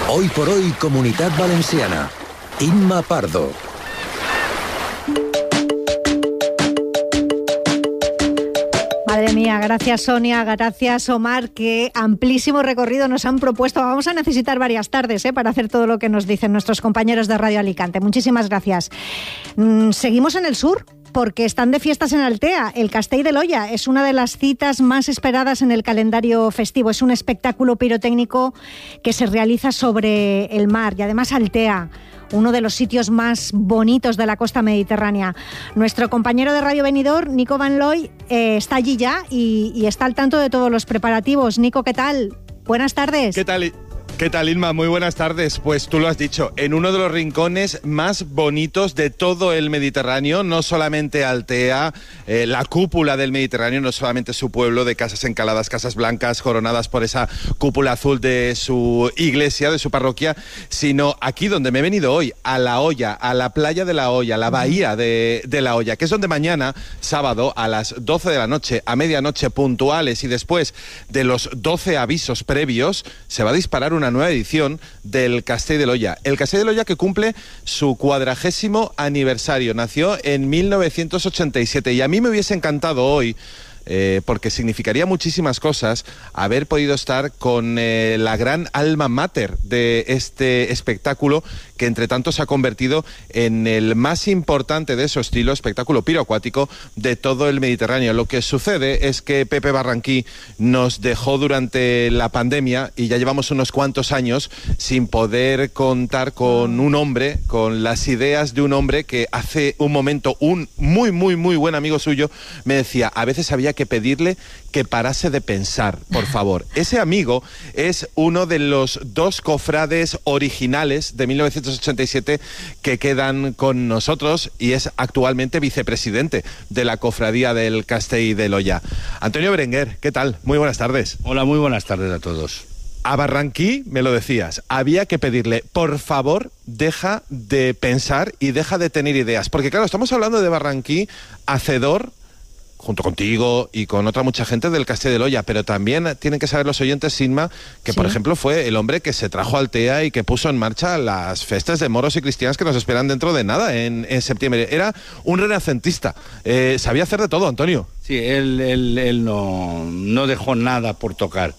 Hoy por hoy, Comunitat Valenciana. Imma Pardo. Madre mía, gracias Sonia, gracias Omar, qué amplísimo recorrido nos han propuesto. Vamos a necesitar varias tardes para hacer todo lo que nos dicen nuestros compañeros de Radio Alicante. Muchísimas gracias. Seguimos en el sur, porque están de fiestas en Altea. El Castell de l'Olla es una de las citas más esperadas en el calendario festivo. Es un espectáculo pirotécnico que se realiza sobre el mar y además Altea, uno de los sitios más bonitos de la costa mediterránea. Nuestro compañero de Radio Benidorm, Nico Van Looy, está allí ya y está al tanto de todos los preparativos. Nico, ¿qué tal? Buenas tardes. ¿Qué tal, Inma? Muy buenas tardes. Pues tú lo has dicho, en uno de los rincones más bonitos de todo el Mediterráneo, no solamente Altea, la cúpula del Mediterráneo, no solamente su pueblo de casas encaladas, casas blancas, coronadas por esa cúpula azul de su iglesia, de su parroquia, sino aquí donde me he venido hoy, a La Hoya, a la playa de La Hoya, la bahía de La Hoya, que es donde mañana, sábado, a las 12 de la noche, a medianoche puntuales y después de los 12 avisos previos, se va a disparar una nueva edición del Castell de l'Olla. El Castell de l'Olla que cumple su 40º aniversario. Nació en 1987 y a mí me hubiese encantado hoy, porque significaría muchísimas cosas, haber podido estar con la gran alma mater de este espectáculo, que entre tanto se ha convertido en el más importante de su estilo, espectáculo piroacuático de todo el Mediterráneo. Lo que sucede es que Pepe Barranquí nos dejó durante la pandemia y ya llevamos unos cuantos años sin poder contar con un hombre, con las ideas de un hombre que hace un momento un muy buen amigo suyo me decía, a veces había que pedirle que parase de pensar, por favor. Ese amigo es uno de los dos cofrades originales de 1987 que quedan con nosotros y es actualmente vicepresidente de la cofradía del Castell de l'Olla. Antonio Berenguer, ¿qué tal? Muy buenas tardes. Hola, muy buenas tardes a todos. A Barranquí, me lo decías, había que pedirle, por favor, deja de pensar y deja de tener ideas. Porque claro, estamos hablando de Barranquí, hacedor, junto contigo y con otra mucha gente, del Castell de l'Olla, pero también tienen que saber los oyentes, Sinma, que por ejemplo fue el hombre que se trajo a Altea y que puso en marcha las festas de moros y cristianas que nos esperan dentro de nada, en septiembre. Era un renacentista, sabía hacer de todo, Antonio. Sí, él no dejó nada por tocar.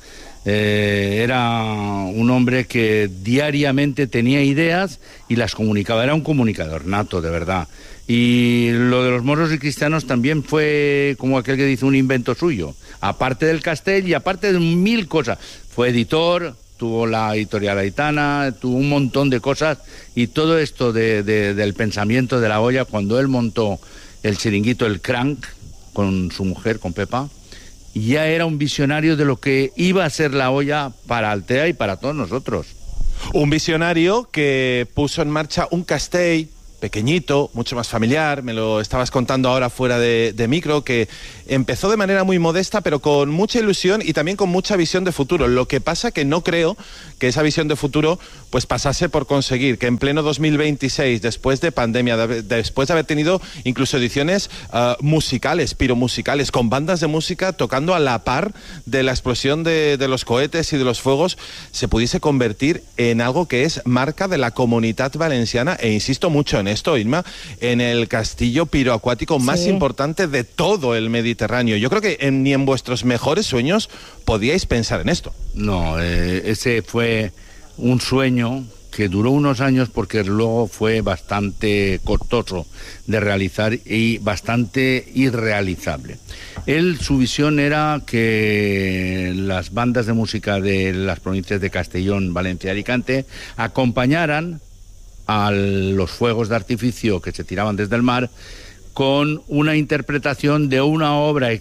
Era un hombre que diariamente tenía ideas y las comunicaba, era un comunicador nato, de verdad. Y lo de los moros y cristianos también fue, como aquel que dice, un invento suyo, aparte del Castell y aparte de 1000 cosas. Fue editor, tuvo la editorial Aitana, tuvo un montón de cosas, y todo esto del pensamiento de La Hoya, cuando él montó el chiringuito, el Crank, con su mujer, con Pepa, ya era un visionario de lo que iba a ser La Hoya para Altea y para todos nosotros. Un visionario que puso en marcha un Castell pequeñito, mucho más familiar, me lo estabas contando ahora fuera de micro, que empezó de manera muy modesta, pero con mucha ilusión y también con mucha visión de futuro. Lo que pasa que no creo que esa visión de futuro pues pasase por conseguir que en pleno 2026, después de pandemia, después de haber tenido incluso ediciones musicales, piromusicales, con bandas de música tocando a la par de la explosión de los cohetes y de los fuegos, se pudiese convertir en algo que es marca de la Comunitat Valenciana, e insisto mucho en esto, Irma, en el castillo piroacuático más importante de todo el Mediterráneo. Yo creo que ni en vuestros mejores sueños podíais pensar en esto. No, ese fue un sueño que duró unos años porque luego fue bastante costoso de realizar y bastante irrealizable. Su visión era que las bandas de música de las provincias de Castellón, Valencia y Alicante acompañaran a los fuegos de artificio que se tiraban desde el mar con una interpretación de una obra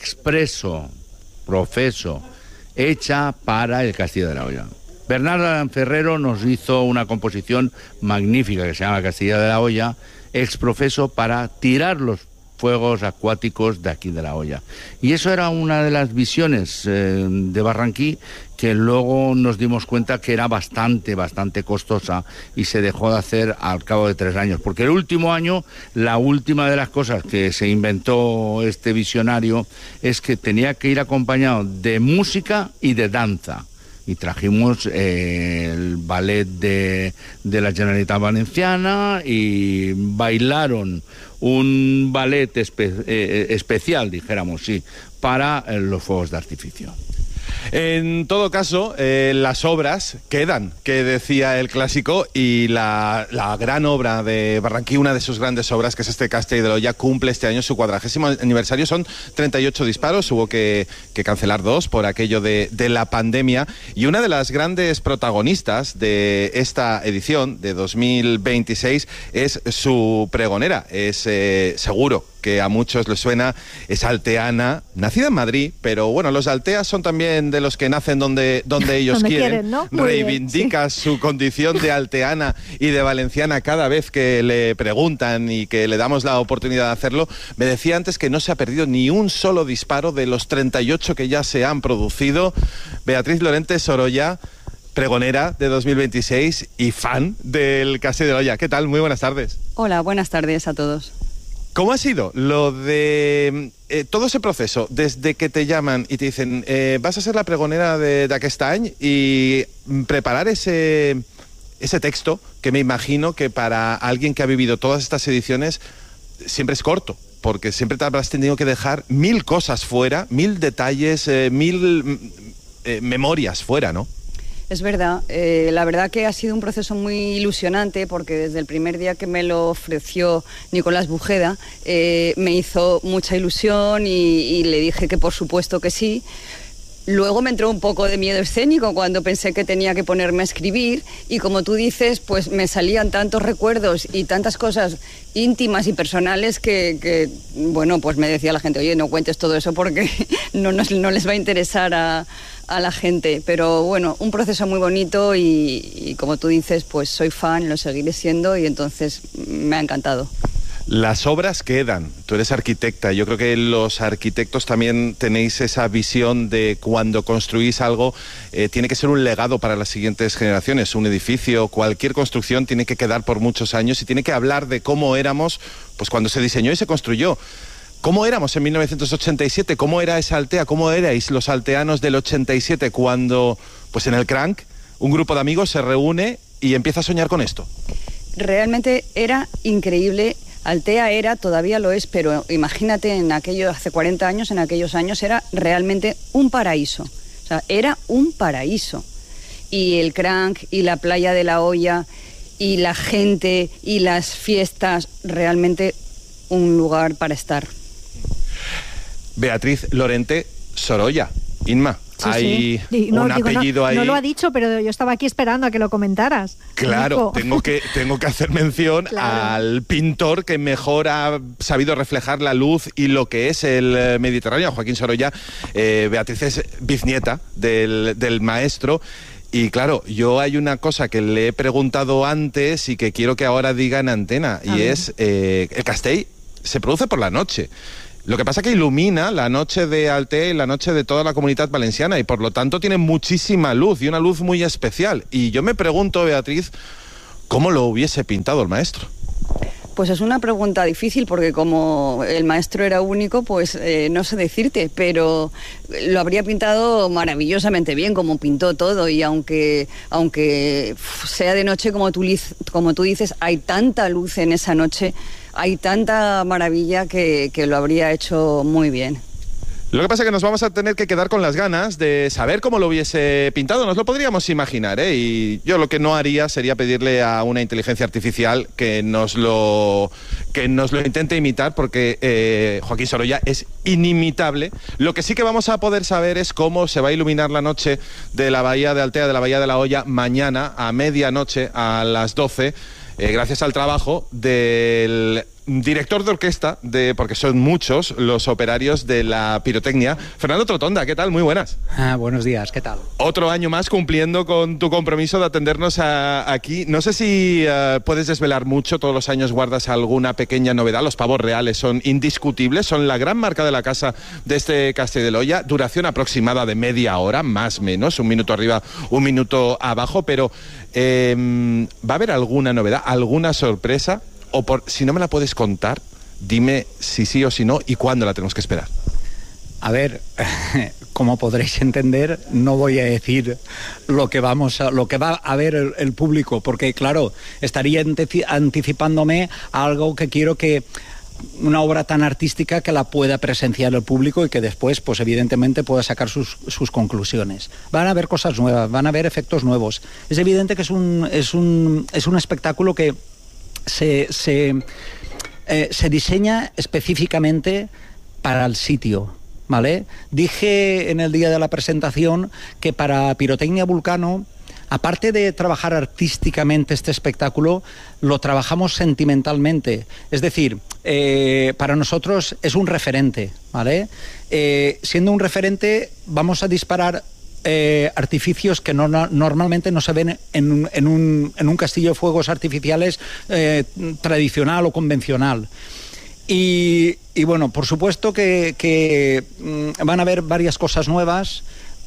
profeso, hecha para el Castell de l'Olla. Bernardo Adán Ferrero nos hizo una composición magnífica que se llama Castell de l'Olla, exprofeso para tirar los fuegos acuáticos de aquí de La Hoya. Y eso era una de las visiones de Barranquí, que luego nos dimos cuenta que era bastante costosa y se dejó de hacer al cabo de 3 años. Porque el último año, la última de las cosas que se inventó este visionario es que tenía que ir acompañado de música y de danza. y trajimos el ballet de la Generalitat Valenciana y bailaron un ballet especial, dijéramos, sí, para los fuegos de artificio. En todo caso, las obras quedan, que decía el clásico, y la gran obra de Barranquilla, una de sus grandes obras, que es este Castell de l'Olla, cumple este año su 40º aniversario. Son 38 disparos, hubo que cancelar 2 por aquello de la pandemia, y una de las grandes protagonistas de esta edición de 2026 es su pregonera. Es seguro que a muchos les suena, es alteana, nacida en Madrid, pero bueno, los alteas son también de los que nacen donde ellos quieren, ¿no? Reivindica bien, sí, su condición de alteana y de valenciana cada vez que le preguntan y que le damos la oportunidad de hacerlo. Me decía antes que no se ha perdido ni un solo disparo de los 38 que ya se han producido. Beatriz Lorente Sorolla, pregonera de 2026 y fan del Castell de l'Olla. ¿Qué tal? Muy buenas tardes. Hola, buenas tardes a todos. ¿Cómo ha sido lo de todo ese proceso, desde que te llaman y te dicen vas a ser la pregonera de aquest any, y preparar ese texto, que me imagino que para alguien que ha vivido todas estas ediciones siempre es corto, porque siempre te habrás tenido que dejar 1000 cosas fuera, 1000 detalles, 1000 memorias fuera, ¿no? Es verdad, la verdad que ha sido un proceso muy ilusionante, porque desde el primer día que me lo ofreció Nicolás Bujeda me hizo mucha ilusión y le dije que por supuesto que sí. Luego me entró un poco de miedo escénico cuando pensé que tenía que ponerme a escribir, y como tú dices, pues me salían tantos recuerdos y tantas cosas íntimas y personales que bueno, pues me decía la gente, oye, no cuentes todo eso porque no les va a interesar a la gente. Pero bueno, un proceso muy bonito y como tú dices, pues soy fan, lo seguiré siendo, y entonces me ha encantado. Las obras quedan. Tú eres arquitecta. Yo creo que los arquitectos también tenéis esa visión de cuando construís algo, tiene que ser un legado para las siguientes generaciones. Un edificio, cualquier construcción tiene que quedar por muchos años y tiene que hablar de cómo éramos pues cuando se diseñó y se construyó. ¿Cómo éramos en 1987? ¿Cómo era esa altea? ¿Cómo erais los alteanos del 87 cuando, pues en el Cranc, un grupo de amigos se reúne y empieza a soñar con esto? Realmente era increíble. Altea era, todavía lo es, pero imagínate hace 40 años, en aquellos años era realmente un paraíso. O sea, era un paraíso. Y el Cranc y la playa de la Olla y la gente y las fiestas, realmente un lugar para estar. Beatriz Lorente Sorolla, Inma. Sí, hay un apellido ahí. No lo ha dicho, pero yo estaba aquí esperando a que lo comentaras. Claro, tengo que hacer mención al pintor que mejor ha sabido reflejar la luz y lo que es el Mediterráneo, Joaquín Sorolla. Beatriz es bisnieta del maestro. Y claro, yo hay una cosa que le he preguntado antes y que quiero que ahora diga en antena, y es, el Castell se produce por la noche. Lo que pasa es que ilumina la noche de Altea y la noche de toda la Comunitat Valenciana, y por lo tanto tiene muchísima luz, y una luz muy especial. Y yo me pregunto, Beatriz, ¿cómo lo hubiese pintado el maestro? Pues es una pregunta difícil, porque como el maestro era único, pues no sé decirte, pero lo habría pintado maravillosamente bien, como pintó todo. Y aunque sea de noche, como tú dices, hay tanta luz en esa noche, hay tanta maravilla que lo habría hecho muy bien. Lo que pasa es que nos vamos a tener que quedar con las ganas de saber cómo lo hubiese pintado. Nos lo podríamos imaginar, ¿eh? Y yo lo que no haría sería pedirle a una inteligencia artificial que nos lo intente imitar, porque Joaquín Sorolla es inimitable. Lo que sí que vamos a poder saber es cómo se va a iluminar la noche de la Bahía de Altea, de la Bahía de la Olla, mañana a medianoche, a las 12, gracias al trabajo del director de orquesta, porque son muchos los operarios de la pirotecnia, Fernando Trotonda. ¿Qué tal? Muy buenas. Buenos días, ¿qué tal? Otro año más cumpliendo con tu compromiso de atendernos aquí. No sé si puedes desvelar mucho, todos los años guardas alguna pequeña novedad. Los pavos reales son indiscutibles, son la gran marca de la casa de este Castell de l'Olla. Duración aproximada de media hora, más o menos, 1 minuto arriba, 1 minuto abajo, pero ¿va a haber alguna novedad, alguna sorpresa? O si no me la puedes contar, dime si sí o si no y cuándo la tenemos que esperar. A ver, como podréis entender, no voy a decir lo que va a ver el público, porque claro, estaría anticipándome a algo que quiero que una obra tan artística que la pueda presenciar el público y que después, pues evidentemente, pueda sacar sus conclusiones. Van a haber cosas nuevas, van a haber efectos nuevos. Es evidente que es un espectáculo que se diseña específicamente para el sitio, ¿vale? Dije en el día de la presentación que para Pirotecnia Vulcano, aparte de trabajar artísticamente este espectáculo, lo trabajamos sentimentalmente. Es decir, para nosotros es un referente, ¿vale? Siendo un referente, vamos a disparar artificios que normalmente no se ven en un castillo de fuegos artificiales tradicional o convencional. Y bueno, por supuesto que van a haber varias cosas nuevas,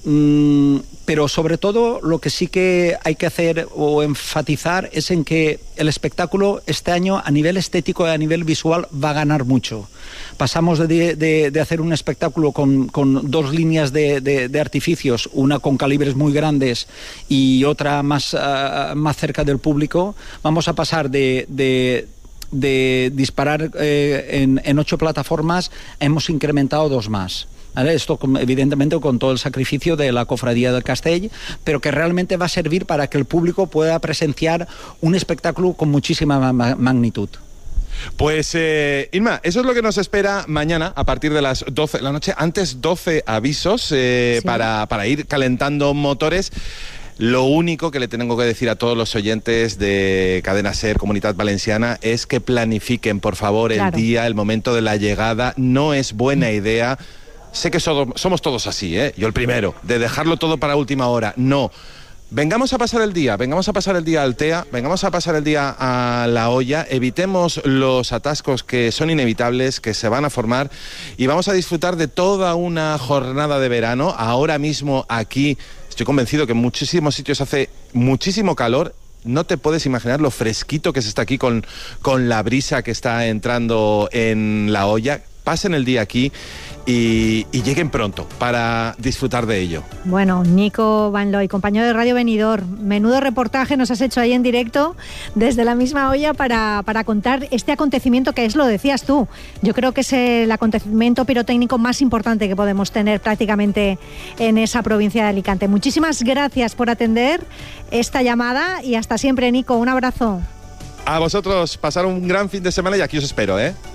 pero sobre todo lo que sí que hay que hacer o enfatizar es en que el espectáculo este año a nivel estético y a nivel visual va a ganar mucho. Pasamos de hacer un espectáculo con dos líneas de artificios, una con calibres muy grandes y otra más cerca del público. Vamos a pasar de disparar en 8 plataformas, hemos incrementado 2 más. ¿Vale? Esto evidentemente con todo el sacrificio de la Cofradía del Castell, pero que realmente va a servir para que el público pueda presenciar un espectáculo con muchísima magnitud. Pues Inma, eso es lo que nos espera mañana a partir de las 12 de la noche. Antes 12 avisos sí, para ir calentando motores. Lo único que le tengo que decir a todos los oyentes de Cadena SER, Comunitat Valenciana, es que planifiquen, por favor, el día, el momento de la llegada. No es buena idea. Sé que somos todos así, yo el primero, de dejarlo todo para última hora. No. Vengamos a pasar el día a Altea, vengamos a pasar el día a La Hoya, evitemos los atascos que son inevitables, que se van a formar, y vamos a disfrutar de toda una jornada de verano. Ahora mismo aquí estoy convencido que en muchísimos sitios hace muchísimo calor. No te puedes imaginar lo fresquito que se está aquí con la brisa que está entrando en La Hoya. Pasen el día aquí y lleguen pronto para disfrutar de ello. Bueno, Nico Van Looy, compañero de Radio Benidorm, menudo reportaje nos has hecho ahí en directo desde la misma olla para contar este acontecimiento que es, lo decías tú, yo creo que es el acontecimiento pirotécnico más importante que podemos tener prácticamente en esa provincia de Alicante. Muchísimas gracias por atender esta llamada y hasta siempre, Nico, un abrazo. A vosotros, pasar un gran fin de semana y aquí os espero,